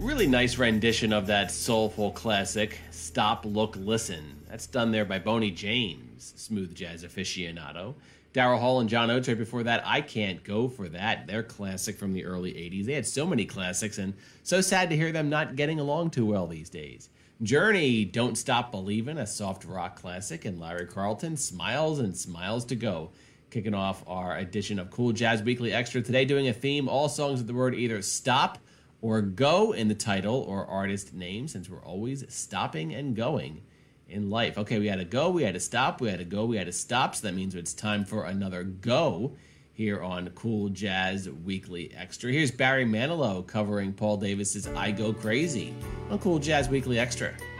Really nice rendition of that soulful classic, Stop, Look, Listen. That's done there by Boney James, smooth jazz aficionado. Daryl Hall and John Oates right before that, I Can't Go For That, their classic from the early 80s. They had so many classics, and so sad to hear them not getting along too well these days. Journey, Don't Stop Believin', a soft rock classic, and Larry Carlton, Smiles and Smiles to Go. Kicking off our edition of Cool Jazz Weekly Extra today, doing a theme, all songs with the word either stop or go in the title or artist name, since we're always stopping and going in life. Okay, we had to go, we had to stop, we had to go, we had to stop, so that means it's time for another go here on Cool Jazz Weekly Extra. Here's Barry Manilow covering Paul Davis's I Go Crazy on Cool Jazz Weekly Extra.